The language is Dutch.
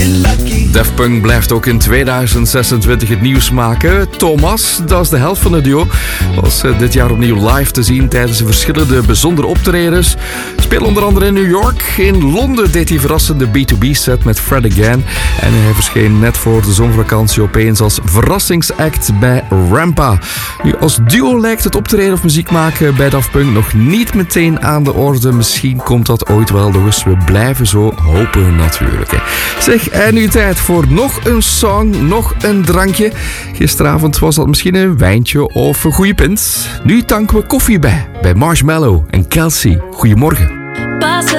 Daft Punk blijft ook in 2026 het nieuws maken. Thomas, dat is de helft van het duo, was dit jaar opnieuw live te zien tijdens de verschillende bijzondere optredens. Speelde onder andere in New York. In Londen deed hij verrassende B2B-set met Fred Again. En hij verscheen net voor de zomervakantie opeens als verrassingsact bij Rampa. Nu, als duo lijkt het optreden of muziek maken bij Daft Punk nog niet meteen aan de orde. Misschien komt dat ooit wel nog eens. We blijven zo hopen natuurlijk. Hè. Zeg, en nu tijd voor nog een song, nog een drankje. Gisteravond was dat misschien een wijntje of een goede pint. Nu tanken we koffie bij Marshmallow en Kelsey. Goedemorgen.